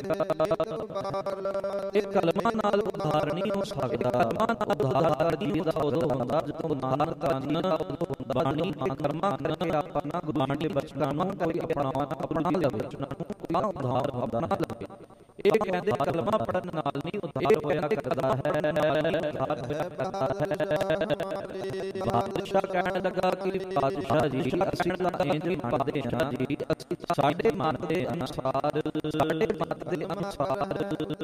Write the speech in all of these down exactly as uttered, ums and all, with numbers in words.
ਇਹ ਕਲਮਾਂ ਨਾਲ ਉਧਾਰ ਨਹੀਂ ਹੋ ਸਕਦਾ। ਕਲਮਾਂ ਨਾਲ ਉਧਾਰ ਕਰਦੀ ਦਾ ਉਦੋਂ ਹੁੰਦਾ ਜਦੋਂ ਨਾਨਕ ਧੰਨ ਬਾਣੀ ਤੇ ਕਰਮਾਂ ਕਰਕੇ ਆਪਣਾ ਗੁਰਬਾਣੀ ਦੇ ਬਚਨਾਂ ਨੂੰ ਕੋਈ ਆਪਣਾ ਆਪਣਾ ਲਵੇ, ਕੋਈ ਉਧਾਰ ਹੁੰਦਾ ਨਾ ਲਵੇ। ਇਹ ਕਹਿੰਦੇ ਕਲਮਾਂ ਪੜਨ ਨਾਲ ਨਹੀਂ ਉਧਾਰ ਹੋਇਆ ਕਰਦਾ ਹੈ। ਬਾਦਸ਼ਾਹ ਕਹਿਣ ਲੱਗਾ ਕਿ ਬਾਦਸ਼ਾਹ ਜੀ ਅਸੀਂ ਤਾਂ ਇੰਝ ਪੜ੍ਹਦੇ ਹਾਂ ਜੀ, ਅਸੀਂ ਸਾਡੇ ਮਨ ਦੇ ਅਨੁਸਾਰ ਸਾਡੇ ਮਤ ਦੇ ਅਨੁਸਾਰ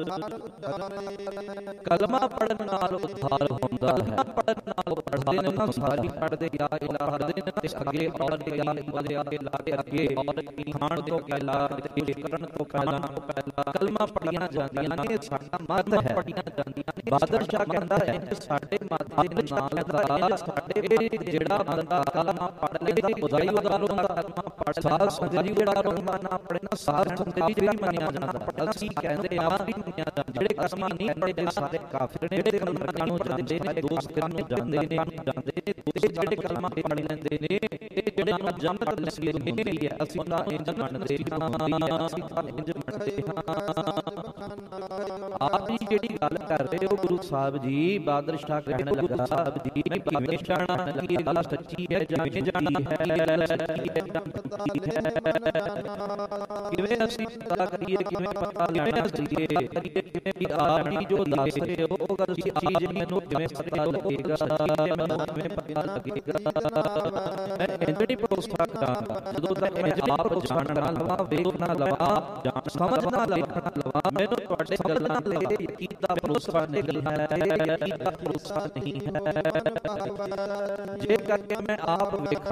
ਕਲਮਾਂ ਪੜਨ ਨਾਲ ਉਧਾਰ ਹੁੰਦਾ ਹੈ। ਪੜਨ ਨਾਲ ਪੜ੍ਹਦੇ ਨੇ ਨਾ ਸਾਰੀ ਪੜ੍ਹਦੇ ਯਾ ਇਲਾਹ ਦੇ ਤੇ ਅੱਗੇ ਔਰ ਯਾ ਉਹਦੇ ਅੱਗੇ ਲਾ ਕੇ ਅੱਗੇ ਔਰ ਖਾਣ ਤੋਂ ਪਹਿਲਾਂ ਤੇ ਕਰਨ ਤੋਂ ਪਹਿਲਾਂ ਕਲਮਾਂ ਪੜੀਆਂ ਜਾਂਦੀਆਂ ਨੇ। ਸਾਡਾ ਮਤ ਹੈ ਪੜੀਆਂ ਜਾਂਦੀਆਂ ਨੇ। ਬਾਦਸ਼ਾਹ ਕਹਿੰਦਾ ਹੈ ਸਾਡੇ ਮਤ ਦੇ ਨਾਲ ਦਾ ਸਾਡੇ ਜਿਹੜਾ ਬੰਦਾ ਕਲਮਾਂ ਪੜ੍ਹ ਲੈਂਦਾ ਉਦਾਈ ਉਦਾਰ ਹੁੰਦਾ। ਕਲਮਾਂ ਪੜ੍ਹ ਸਾਧ ਸੰਗਤ ਜਿਹੜਾ ਕਲਮਾਂ ਨਾ ਪੜ੍ਹੇ ਨਾ ਸਾਧ ਸੰਗਤ ਜਿਹੜੀ ਮੰਨਿਆ ਜਾਂਦਾ। ਅਸੀਂ ਕਹਿੰਦੇ ਆ ਜਿਹੜੇ ਕਲਮਾਂ ਨਹੀਂ ਪੜ੍ਹਦੇ ਸਾਰੇ ਕਾਫਿਰ ਨੇ, ਜਿਹੜੇ ਕਲਮਾਂ ਨੂੰ ਜਾਂਦੇ ਨੇ ਦੋਸਤ ਨੂੰ ਜਾਂਦੇ ਨੇ ਜਾਂਦੇ ਨੇ ਤੇ ਜਿਹੜੇ ਕਲਮਾਂ ਪੜ੍ਹ ਲੈਂਦੇ ਨੇ ਇਹ ਜਿਹੜੇ ਨੂੰ ਜੰਨਤ ਨਸੀਬ ਹੁੰਦੀ ਹੈ। ਅਸੀਂ ਤਾਂ ਇੰਜ ਮੰਨਦੇ ਹਾਂ, ਅਸੀਂ ਤਾਂ ਇੰਜ ਮੰਨਦੇ ਹਾਂ। ਆਪ ਜੀ ਜਿਹੜੀ ਗੱਲ ਕਰ ਰਹੇ ਹੋ ਗੁਰੂ ਸਾਹਿਬ ਜੀ, ਬਾਦਸ਼ਾਹ ਕਹਿਣ ਲੱਗਾ ਸਾਹਿਬ ਜੀ ਭਾਵੇਂ ਜਾਣਾ ਕਿ ਇਹ ਗੱਲ ਸੱਚੀ ਹੈ ਜਾਂ ਝੂਠੀ ਹੈ, ਸੱਚੀ ਹੈ ਜਾਂ ਝੂਠੀ ਹੈ। ਕਿਵੇਂ ਅਸੀਂ ਪਤਾ ਕਰੀਏ, ਕਿਵੇਂ ਪਤਾ ਲੈਣਾ ਕਰੀਏ ਕਰੀਏ ਕਿਵੇਂ ਵੀ ਆਪ ਜੀ ਜੋ ਦੱਸ ਰਹੇ ਹੋ ਉਹ ਗੱਲ ਚੀਜ਼ ਮੈਨੂੰ ਕਿਵੇਂ ਪਤਾ ਲੱਗੇਗਾ, ਮੈਨੂੰ ਕਿਵੇਂ ਪਤਾ ਲੱਗੇਗਾ। ਮੈਂ ਇੰਝ ਨਹੀਂ ਭਰੋਸਾ ਕਰਾਂਗਾ ਜਦੋਂ ਤੱਕ ਮੈਂ ਆਪ ਜਾਣਨਾ ਲਵਾਂ, ਵੇਖਣਾ ਲਵਾਂ, ਜਾਣ ਸਮਝਣਾ ਲਵਾਂ ਲਵਾਂ ਮੈਨੂੰ ਤੁਹਾਡੇ ਗੱਲਾਂ ਤੇ ਯਕੀਨ ਦਾ ਭਰੋਸਾ ਨਹੀਂ ਹੈ, ਯਕੀਨ ਦਾ ਭਰੋਸਾ ਨਹੀਂ ਹੈ। ਜੇ ਕਰਕੇ ਮੈਂ ਆਪ ਵੇਖਾਂ